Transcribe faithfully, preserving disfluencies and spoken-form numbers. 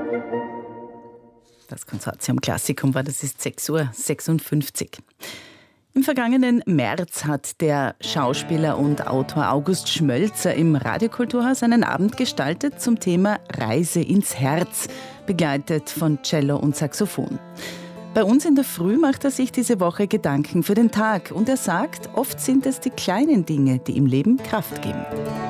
Das Konsortium Klassikum war, das ist sechs Uhr sechsundfünfzig. Im vergangenen März hat der Schauspieler und Autor August Schmölzer im Radiokulturhaus einen Abend gestaltet zum Thema Reise ins Herz, begleitet von Cello und Saxophon. Bei uns in der Früh macht er sich diese Woche Gedanken für den Tag und er sagt, oft sind es die kleinen Dinge, die im Leben Kraft geben.